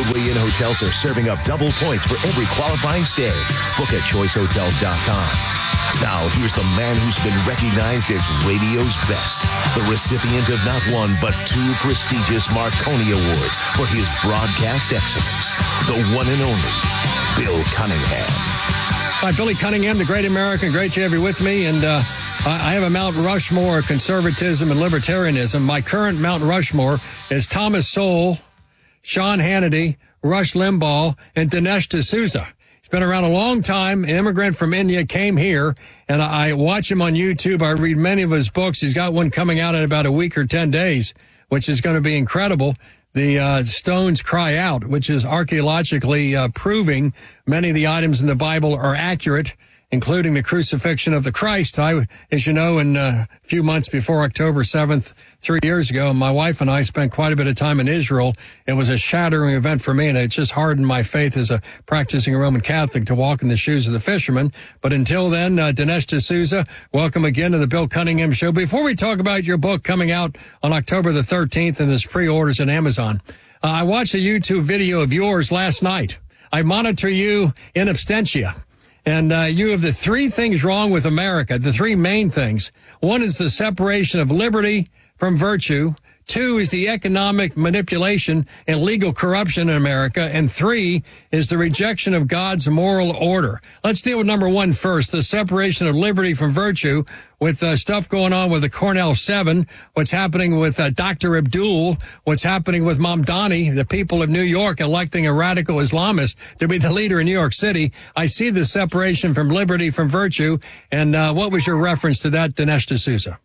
Rodeway Inn hotels are serving up double points for every qualifying stay. Book at choicehotels.com. Now, here's the man who's been recognized as radio's best, the recipient of not one, but two prestigious Marconi Awards for his broadcast excellence, the one and only Bill Cunningham. Hi, Billy Cunningham, the great American. Great to have you with me. And I have a Mount Rushmore of conservatism and libertarianism. My current Mount Rushmore is Thomas Sowell, Sean Hannity, Rush Limbaugh, and Dinesh D'Souza. He's been around a long time, an immigrant from India, came here, and I watch him on YouTube. I read many of his books. He's got one coming out in about a week or 10 days, which is going to be incredible. The Stones Cry Out, which is archaeologically proving many of the items in the Bible are accurate, including the crucifixion of the Christ. As you know, in a few months before October 7th, 3 years ago, my wife and I spent quite a bit of time in Israel. It was a shattering event for me, and it just hardened my faith as a practicing Roman Catholic to walk in the shoes of the fishermen. But until then, Dinesh D'Souza, welcome again to the Bill Cunningham Show. Before we talk about your book coming out on October the 13th and there's pre-orders on Amazon, I watched a YouTube video of yours last night. I monitor you in absentia. And you have the three things wrong with America, the three main things. One is the separation of liberty from virtue. Two is the economic manipulation and legal corruption in America. And three is the rejection of God's moral order. Let's deal with number one first, the separation of liberty from virtue, with stuff going on with the Cornell 7, what's happening with Dr. Abdul, what's happening with Mamdani, the people of New York electing a radical Islamist to be the leader in New York City. I see the separation from liberty from virtue. And what was your reference to that, Dinesh D'Souza?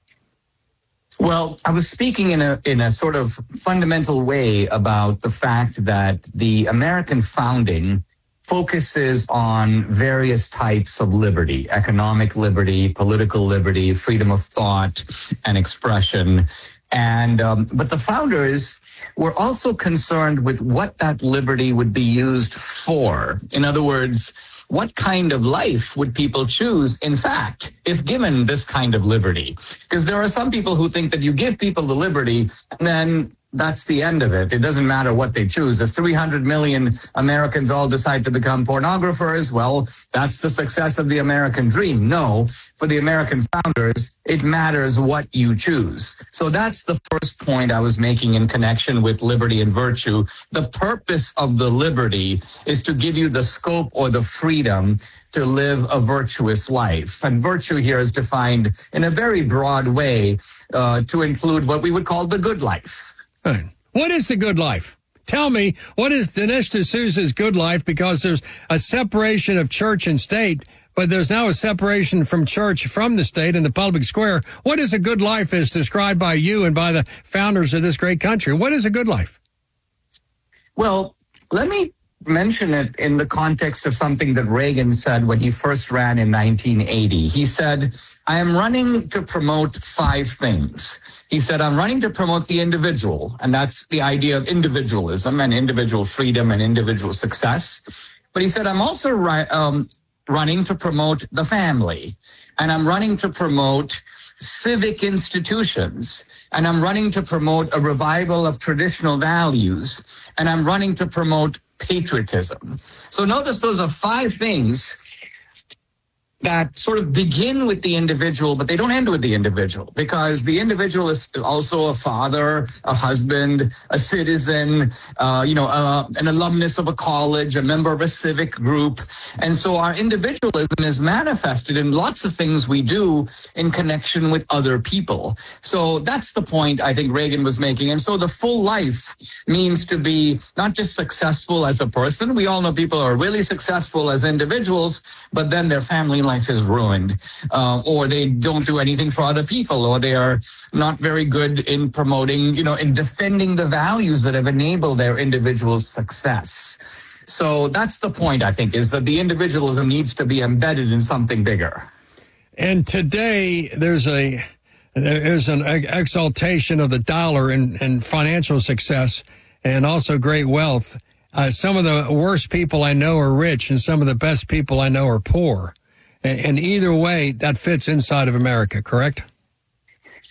Well, I was speaking in a sort of fundamental way about the fact that the American founding focuses on various types of liberty: economic liberty, political liberty, freedom of thought and expression. And but the founders were also concerned with what that liberty would be used for. In other words, what kind of life would people choose, in fact, if given this kind of liberty? Because there are some people who think that you give people the liberty and then that's the end of it. It doesn't matter what they choose. If 300 million Americans all decide to become pornographers, well, that's the success of the American dream. No, for the American founders, it matters what you choose. So that's the first point I was making in connection with liberty and virtue. The purpose of the liberty is to give you the scope or the freedom to live a virtuous life. And virtue here is defined in a very broad way to include what we would call the good life. What is the good life? Tell me, what is Dinesh D'Souza's good life? Because there's a separation of church and state, but there's now a separation from church from the state in the public square. What is a good life as described by you and by the founders of this great country? What is a good life? Well, let me mention it in the context of something that Reagan said when he first ran in 1980. He said, I am running to promote 5 things. He said, I'm running to promote the individual, and that's the idea of individualism and individual freedom and individual success. But he said, I'm also running to promote the family, and I'm running to promote civic institutions, and I'm running to promote a revival of traditional values, and I'm running to promote patriotism. So notice those are 5 things that sort of begin with the individual, but they don't end with the individual, because the individual is also a father, a husband, a citizen, an alumnus of a college, a member of a civic group. And so our individualism is manifested in lots of things we do in connection with other people. So that's the point I think Reagan was making. And so the full life means to be not just successful as a person. We all know people are really successful as individuals, but then their family life is ruined, or they don't do anything for other people, or they are not very good in promoting, in defending the values that have enabled their individual success. So that's the point, I think, is that the individualism needs to be embedded in something bigger. And today there's an exaltation of the dollar and financial success and also great wealth. Some of the worst people I know are rich, and some of the best people I know are poor. And either way, that fits inside of America, correct?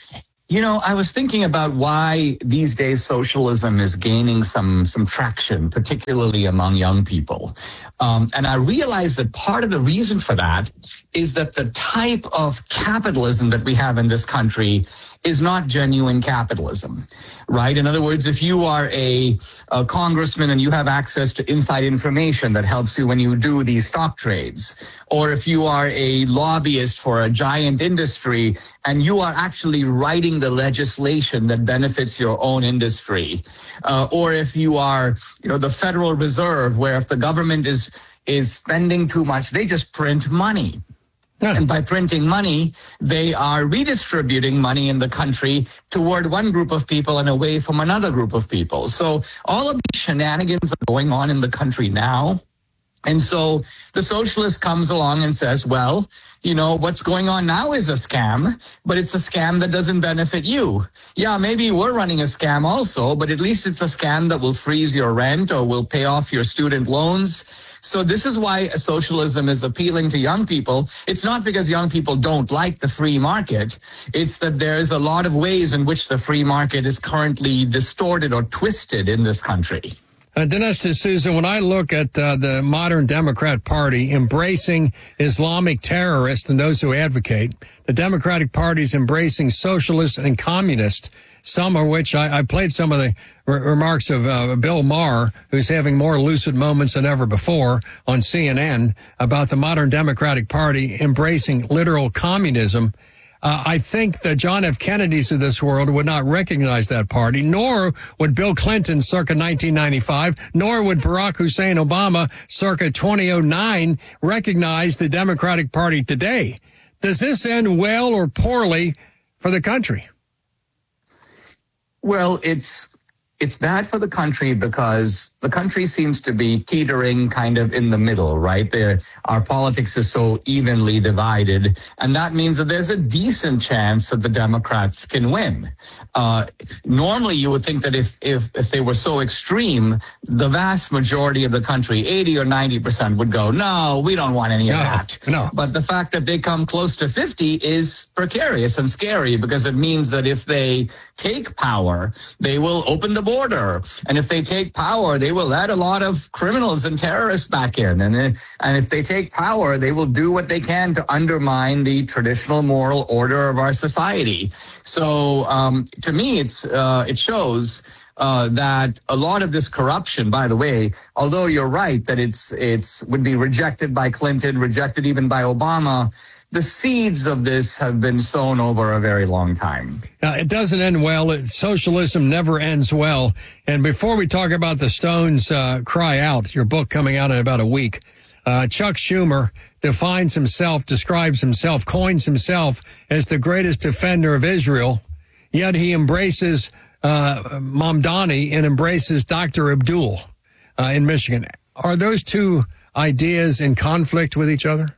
I was thinking about why these days socialism is gaining some traction, particularly among young people. And I realized that part of the reason for that is that the type of capitalism that we have in this country is not genuine capitalism, right? In other words, if you are a congressman and you have access to inside information that helps you when you do these stock trades, or if you are a lobbyist for a giant industry and you are actually writing the legislation that benefits your own industry, or if you are, the Federal Reserve, where if the government is spending too much, they just print money. Yeah. And by printing money, they are redistributing money in the country toward one group of people and away from another group of people. So all of these shenanigans are going on in the country now. And so the socialist comes along and says, well, what's going on now is a scam, but it's a scam that doesn't benefit you. Yeah, maybe we're running a scam also, but at least it's a scam that will freeze your rent or will pay off your student loans. So this is why socialism is appealing to young people. It's not because young people don't like the free market. It's that there's a lot of ways in which the free market is currently distorted or twisted in this country. Dinesh D'Souza, when I look at the modern Democrat Party embracing Islamic terrorists and those who advocate, the Democratic Party is embracing socialists and communists, some of which I played some of the remarks of Bill Maher, who's having more lucid moments than ever before on CNN about the modern Democratic Party embracing literal communism. I think the John F. Kennedys of this world would not recognize that party, nor would Bill Clinton circa 1995, nor would Barack Hussein Obama circa 2009 recognize the Democratic Party today. Does this end well or poorly for the country? Well, it's bad for the country because the country seems to be teetering kind of in the middle, right? Our politics is so evenly divided, and that means that there's a decent chance that the Democrats can win. Normally, you would think that if they were so extreme, the vast majority of the country, 80 or 90%, would go, no, we don't want any of that. No. But the fact that they come close to 50 is precarious and scary because it means that if they take power, they will open the border. And if they take power, they will let a lot of criminals and terrorists back in. And if they take power, they will do what they can to undermine the traditional moral order of our society. So to me, it shows that a lot of this corruption, by the way, although you're right that it's would be rejected by Clinton, rejected even by Obama, the seeds of this have been sown over a very long time. It doesn't end well. Socialism never ends well. And before we talk about the Stones' Cry Out, your book coming out in about a week, Chuck Schumer describes himself, coins himself as the greatest defender of Israel, yet he embraces Mamdani and embraces Dr. Abdul in Michigan. Are those two ideas in conflict with each other?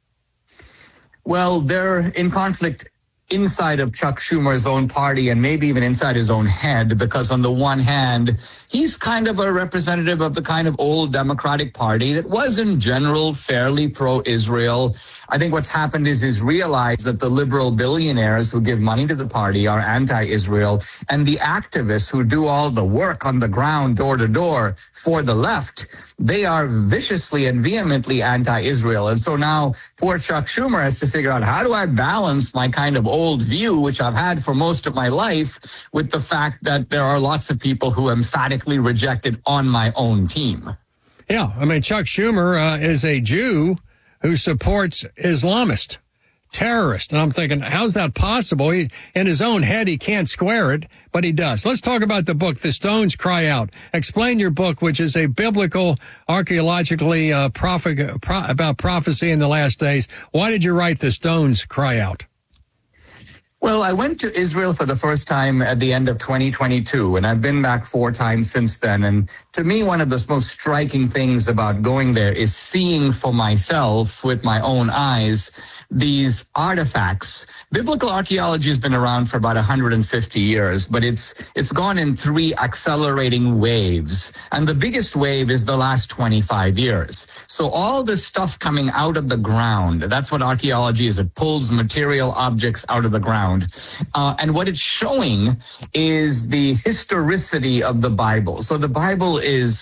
Well, they're in conflict inside of Chuck Schumer's own party and maybe even inside his own head, because on the one hand, he's kind of a representative of the kind of old Democratic Party that was in general fairly pro-Israel. I think what's happened is he's realized that the liberal billionaires who give money to the party are anti-Israel, and the activists who do all the work on the ground, door to door, for the left, they are viciously and vehemently anti-Israel. And so now poor Chuck Schumer has to figure out, how do I balance my kind of old view, which I've had for most of my life, with the fact that there are lots of people who emphatically reject it on my own team? Yeah, I mean, Chuck Schumer is a Jew who supports Islamist terrorists. And I'm thinking, how's that possible? In his own head, he can't square it, but he does. Let's talk about the book, The Stones Cry Out. Explain your book, which is a biblical, archaeologically about prophecy in the last days. Why did you write The Stones Cry Out? Well, I went to Israel for the first time at the end of 2022, and I've been back 4 times since then. And to me, one of the most striking things about going there is seeing for myself with my own eyes these artifacts. Biblical archaeology has been around for about 150 years, but it's gone in three accelerating waves. And the biggest wave is the last 25 years. So all the stuff coming out of the ground, that's what archaeology is. It pulls material objects out of the ground. And what it's showing is the historicity of the Bible. So the Bible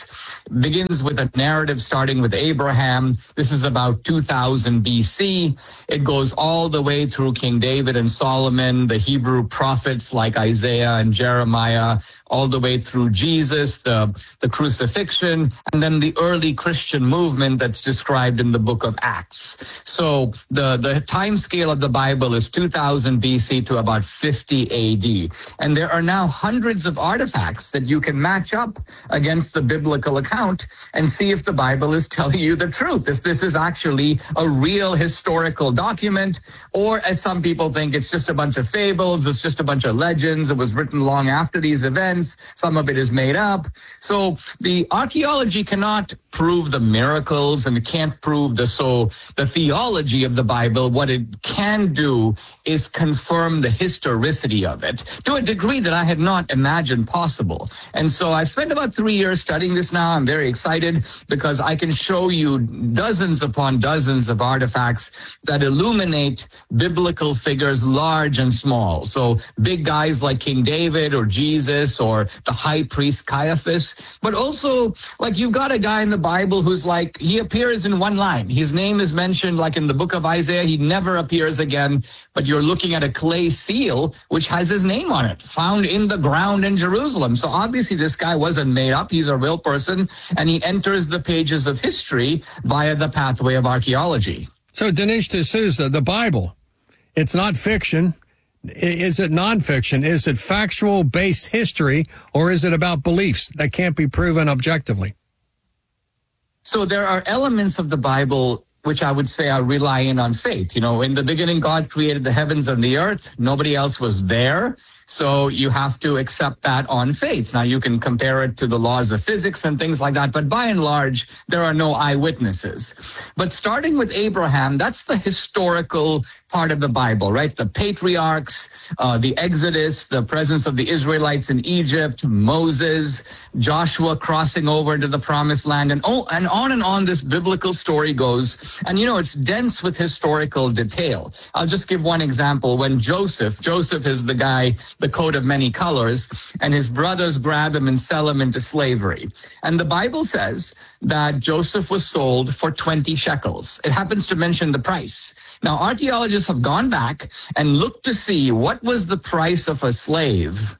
begins with a narrative starting with Abraham. This is about 2000 BC. It goes all the way through King David and Solomon, the Hebrew prophets like Isaiah and Jeremiah, all the way through Jesus, the crucifixion, and then the early Christian movement that's described in the book of Acts. So the time scale of the Bible is 2000 BC to about 50 AD. And there are now hundreds of artifacts that you can match up against the biblical account and see if the Bible is telling you the truth, if this is actually a real historical document, or as some people think, it's just a bunch of fables, it's just a bunch of legends, it was written long after these events. Some of it is made up. So the archaeology cannot prove the miracles and it can't prove the theology of the Bible. What it can do is confirm the historicity of it to a degree that I had not imagined possible. And so I've spent about 3 years studying this now. I'm very excited because I can show you dozens upon dozens of artifacts that illuminate biblical figures, large and small. So big guys like King David or Jesus or the high priest Caiaphas, but also like you've got a guy in the Bible who's like, he appears in one line. His name is mentioned like in the book of Isaiah. He never appears again, but you're looking at a clay seal which has his name on it, found in the ground in Jerusalem. So obviously this guy wasn't made up. He's a real person, and he enters the pages of history via the pathway of archaeology. So Dinesh D'Souza, the Bible, it's not fiction. Is it nonfiction? Is it factual-based history, or is it about beliefs that can't be proven objectively? So there are elements of the Bible which I would say are relying on faith. You know, in the beginning, God created the heavens and the earth. Nobody else was there. So you have to accept that on faith. Now, you can compare it to the laws of physics and things like that, but by and large, there are no eyewitnesses. But starting with Abraham, that's the historical part of the Bible, right? The patriarchs, the Exodus, the presence of the Israelites in Egypt, Moses, Joshua crossing over to the promised land, and on this biblical story goes. And, you know, it's dense with historical detail. I'll just give one example. When Joseph is the guy, the coat of many colors, and his brothers grab him and sell him into slavery. And the Bible says that Joseph was sold for 20 shekels. It happens to mention the price. Now, archaeologists have gone back and looked to see what was the price of a slave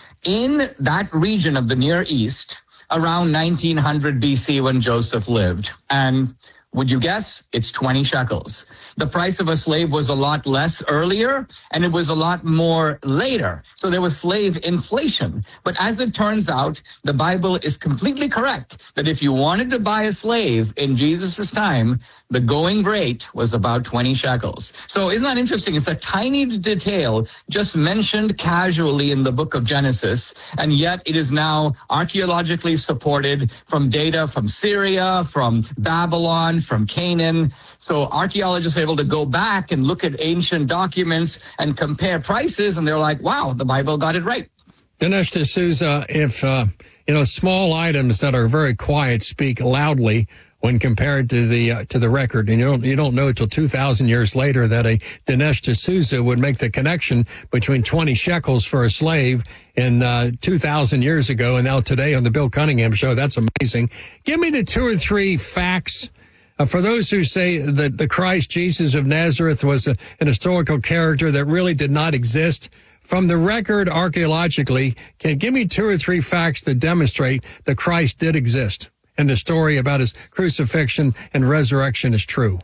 in that region of the Near East around 1900 BC when Joseph lived. And would you guess? It's 20 shekels. The price of a slave was a lot less earlier, and it was a lot more later. So there was slave inflation. But as it turns out, the Bible is completely correct that if you wanted to buy a slave in Jesus' time, the going rate was about 20 shekels. So isn't that interesting? It's a tiny detail just mentioned casually in the book of Genesis, and yet it is now archaeologically supported from data from Syria, from Babylon, from Canaan. So archaeologists are able to go back and look at ancient documents and compare prices, and they're like, wow, the Bible got it right. Dinesh D'Souza, if small items that are very quiet speak loudly when compared to the record, and you don't know until 2,000 years later that a Dinesh D'Souza would make the connection between 20 shekels for a slave in 2,000 years ago and now today on the Bill Cunningham Show. That's amazing. Give me the 2 or 3 facts. For those who say that the Christ Jesus of Nazareth was an historical character that really did not exist, from the record archaeologically, give me 2 or 3 facts that demonstrate that Christ did exist and the story about his crucifixion and resurrection is true.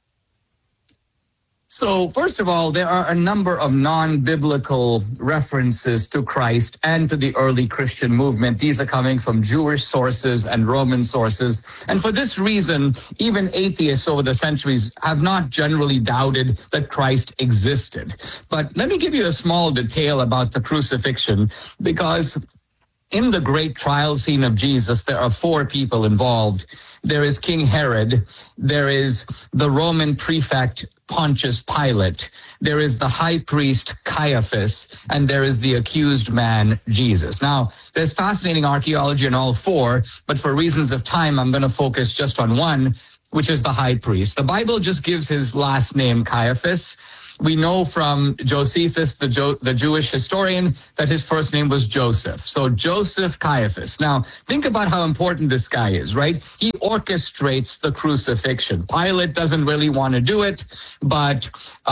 So, first of all, there are a number of non-biblical references to Christ and to the early Christian movement. These are coming from Jewish sources and Roman sources. And for this reason, even atheists over the centuries have not generally doubted that Christ existed. But let me give you a small detail about the crucifixion, because in the great trial scene of Jesus, there are four people involved. There is King Herod. There is the Roman prefect Pontius Pilate. There is the high priest Caiaphas, and there is the accused man Jesus. Now, there's fascinating archaeology in all four, but for reasons of time, I'm going to focus just on one, which is the high priest. The Bible just gives his last name, Caiaphas. We know from Josephus, the Jewish historian, that his first name was Joseph. So Joseph Caiaphas. Now, think about how important this guy is, right? He orchestrates the crucifixion. Pilate doesn't really want to do it, but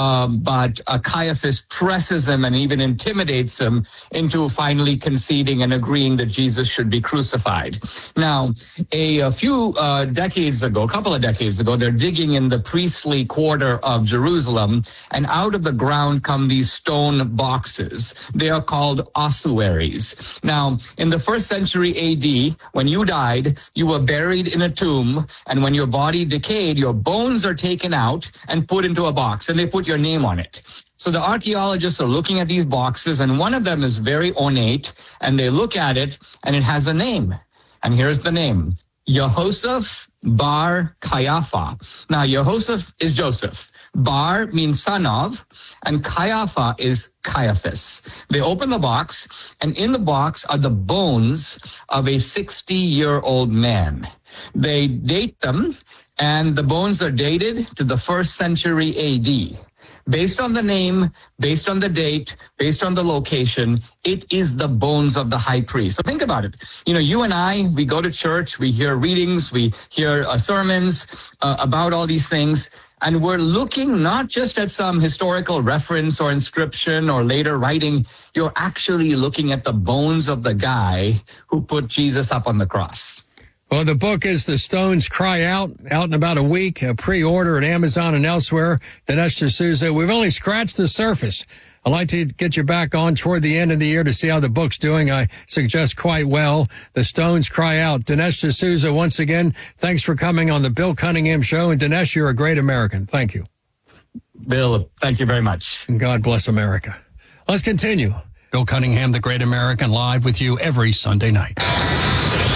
Caiaphas presses him and even intimidates him into finally conceding and agreeing that Jesus should be crucified. Now, a couple of decades ago, they're digging in the priestly quarter of Jerusalem, and out of the ground come these stone boxes. They are called ossuaries. Now, in the 1st century AD, when you died, you were buried in a tomb, and when your body decayed, your bones are taken out and put into a box, and they put your name on it. So the archaeologists are looking at these boxes, and one of them is very ornate, and they look at it, and it has a name. And here's the name: Yehoshaphat bar Caiaphas. Now, Yehoshaphat is Joseph. Bar means son of, and Caiaphas is Caiaphas. They open the box, and in the box are the bones of a 60-year-old man. They date them, and the bones are dated to the 1st century AD. Based on the name, based on the date, based on the location, it is the bones of the high priest. So think about it. You know, you and I, we go to church, we hear readings, we hear sermons about all these things, and we're looking not just at some historical reference or inscription or later writing. You're actually looking at the bones of the guy who put Jesus up on the cross. Well, the book is The Stones Cry Out in about a week. Pre-order at Amazon and elsewhere. Dinesh D'Souza, we've only scratched the surface. I'd like to get you back on toward the end of the year to see how the book's doing. I suggest quite well. The Stones Cry Out. Dinesh D'Souza, once again, thanks for coming on the Bill Cunningham Show. And Dinesh, you're a great American. Thank you. Bill, thank you very much. And God bless America. Let's continue. Bill Cunningham, the Great American, live with you every Sunday night.